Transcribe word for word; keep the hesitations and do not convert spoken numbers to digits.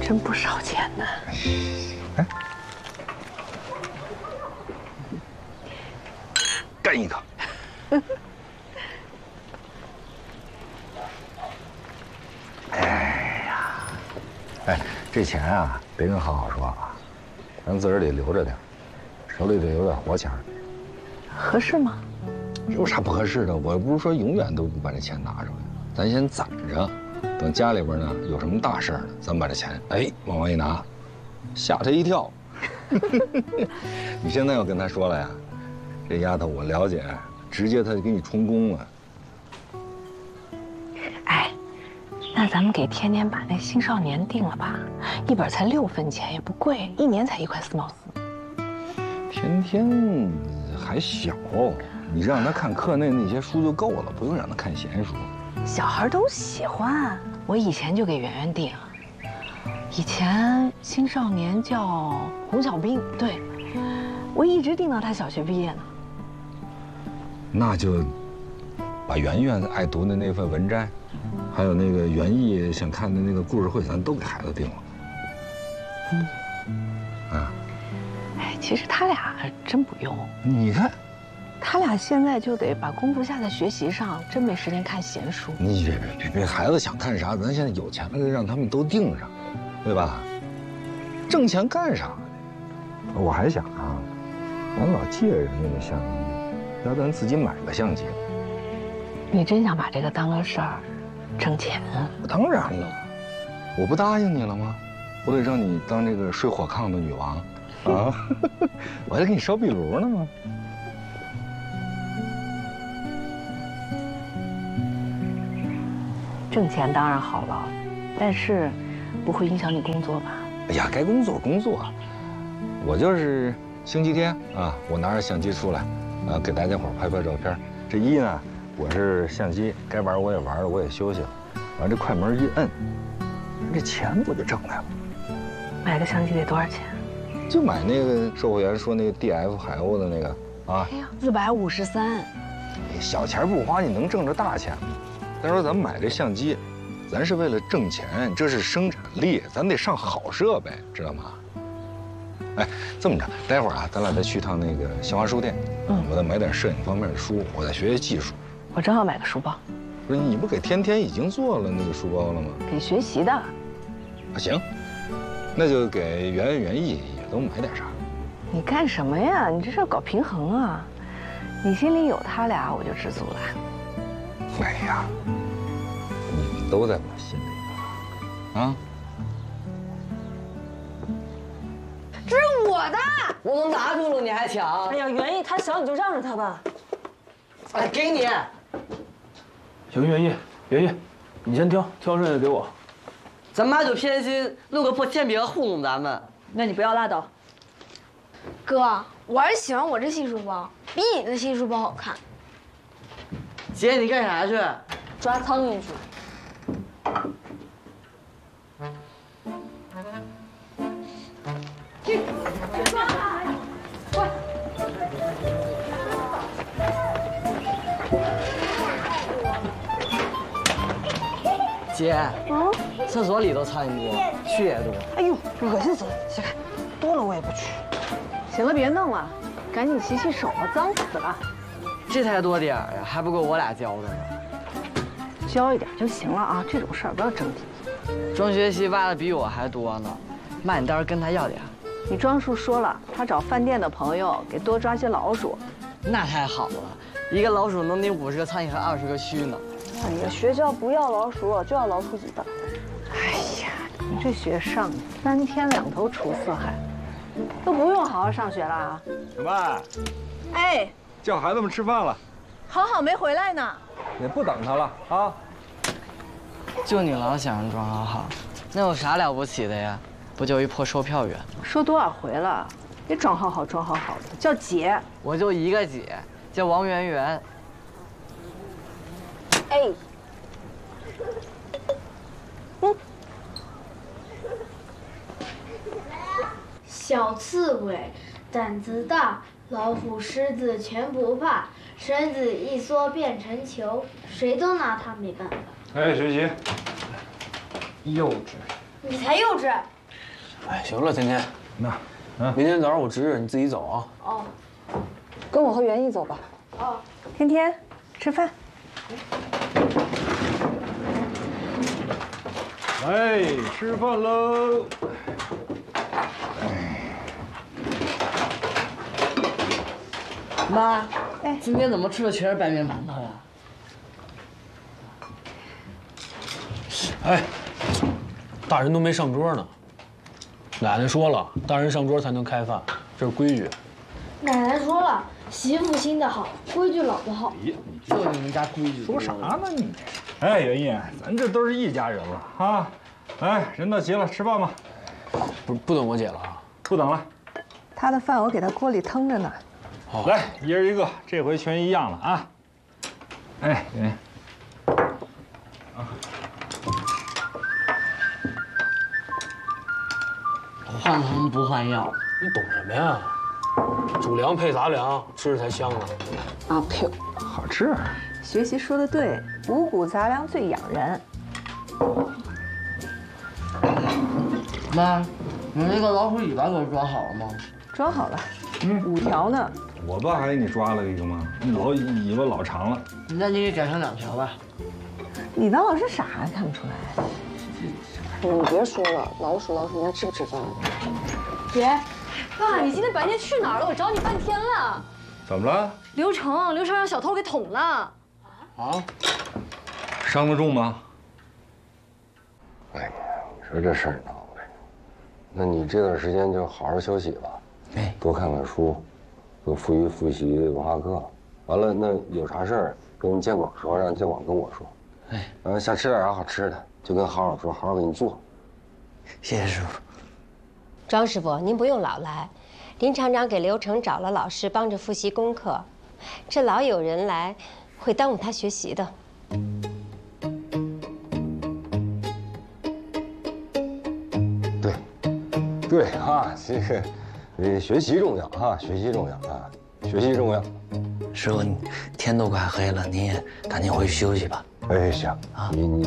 真不少钱呢。 哎，干一个。哎呀，哎，这钱啊，别跟好好说啊，咱自个儿得留着点，手里得有点活钱。 合适吗？ 有啥不合适的？我又不是说永远都不把这钱拿出来，咱先攒着，等家里边呢有什么大事儿呢，咱把这钱哎往外一拿，吓他一跳。你现在要跟他说了呀，这丫头我了解，直接他就给你充公了。 哎，那咱们给天天把那青少年定了吧，一本才六分钱，也不贵，一年才一块四毛四。 天天还小，你让他看课内那些书就够了，不用让他看闲书。 小孩都喜欢，我以前就给圆圆定。以前青少年叫红小兵，对，我一直定到他小学毕业呢。 那就把圆圆爱读的那份文摘，还有那个园艺想看的那个故事会，咱都给孩子定了。嗯，啊， 哎，其实他俩真不用。 你看， 他俩现在就得把功夫下在学习上，真没时间看闲书。 你别别别别，孩子想看啥，咱现在有钱了，让他们都定上，对吧？挣钱干啥？我还想啊，咱老借人家的相机，要咱自己买个相机。 你真想把这个当个事儿，挣钱啊？ 当然了，我不答应你了吗？我得让你当这个睡火炕的女王，啊，我还得给你烧壁炉呢吗？ 挣钱当然好了，但是不会影响你工作吧？ 哎呀，该工作工作，我就是星期天啊，我拿着相机出来，啊，给大家伙拍拍照片。这一呢，我是相机，该玩我也玩了，我也休息了。完这快门一摁，这钱不就挣来了？ 买个相机得多少钱？ 就买那个售货员说那个 D F 海鸥的那个啊， 哎呀，四百五十三。 小钱不花，你能挣着大钱吗？再说咱们买这相机，咱是为了挣钱，这是生产力，咱得上好设备，知道吗？哎，这么着，待会儿啊，咱俩再去趟那个新华书店，嗯，我再买点摄影方面的书，我再学学技术。 我正好买个书包。 不是，你不给天天已经做了那个书包了吗？ 给学习的。啊， 行，那就给圆圆园艺也都买点啥。 你干什么呀？你这是要搞平衡啊！你心里有他俩，我就知足了。 哎呀，你们都在我心里啊！ 这是我的， 我都拿住了，你还抢？ 哎呀，园艺他小，你就让着他吧。 哎，给你。 行，园艺，园艺，你先挑，挑剩下的给我。 咱妈就偏心弄个破铅笔盒糊弄咱们。 那你不要拉倒。 哥，我还是喜欢我这新书包，比你的新书包好看。 姐，你干啥去？ 抓苍蝇去。 去，去抓它！快！ 姐，嗯，厕所里头苍蝇多，蛆也多。 哎呦，恶心死了！起开，多了我也不去。行了，别弄了，赶紧洗洗手吧，脏死了。 这才多点儿呀，还不够我俩教的呢。 教一点就行了啊，这种事儿不要争气。 庄学习挖的比我还多呢，妈，你到时候跟他要点。 你庄叔说了，他找饭店的朋友给多抓些老鼠。 那太好了，一个老鼠能顶五十个苍蝇和二十个蛆呢。 哎呀，学校不要老鼠，就要老鼠子弹。哎呀，你这学上三天两头出四害，都不用好好上学了啊！ 小麦， 哎， 叫孩子们吃饭了。 好好没回来呢。 也不等他了啊！ 就你老想着装好好，那有啥了不起的呀？不就一破售票员？ 说多少回了，别装好好装好好的，叫姐。 我就一个姐，叫王圆圆。 哎，嗯， 小刺猬胆子大，老虎、狮子全不怕，绳子一缩变成球，谁都拿它没办法。 哎，学习。幼稚。 你才幼稚！ 哎，行了，天天， 那，嗯， 明天早上我值日，你自己走啊。 哦，跟我和袁毅走吧。 哦， 天天，吃饭。 哎，吃饭喽！ 妈， 哎今天怎么吃的全是白面馒头呀？ 哎，大人都没上桌呢。奶奶说了，大人上桌才能开饭，这是规矩。 奶奶说了，媳妇心的好，规矩老的好。 就你们家规矩。 说啥呢你？哎，袁毅，咱这都是一家人了啊！哎，人到齐了，吃饭吧。 不不等我姐了啊？ 不等了， 他的饭我给他锅里腾着呢。 好， 来，一人一个，这回全一样了啊！哎，袁毅， 换汤不换药。 你懂什么呀？主粮配杂粮，吃着才香呢。 啊呸！ 好吃。 学习说的对，五谷杂粮最养人。 妈，你那个老虎尾巴给我装好了吗？ 装好了，嗯，五条呢。 我爸还给你抓了一个吗？你老尾巴老长了。 那你给改成两条吧。 你当老师傻呀？看不出来。 你别说了，老鼠老鼠，你还吃不吃饭？ 别，爸，你今天白天去哪儿了？我找你半天了。 怎么了？ 刘成，刘成让小偷给捅了。 啊？ 伤得重吗？哎呀，你说这事儿闹的，那你这段时间就好好休息吧， 哎， 多看看书，多复习复习文化课。完了，那有啥事儿跟建广说，让建广跟我说。 哎， 呃，想吃点啥好吃的，就跟郝老说，好好给你做。 谢谢师傅。 庄师傅，您不用老来，林厂长给刘成找了老师帮着复习功课，这老有人来，会耽误他学习的。 对，对啊，这个，呃，学习重要啊，学习重要啊，学习重要。 师傅，天都快黑了，您也赶紧回去休息吧。 哎，行啊，你你。